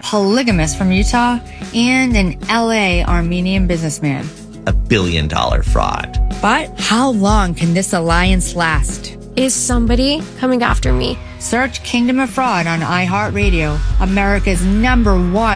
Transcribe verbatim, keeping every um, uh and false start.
polygamist from Utah, and an L A Armenian businessman. A billion dollar fraud. But how long can this alliance last? Is somebody coming after me? Search Kingdom of Fraud on iHeartRadio, America's number one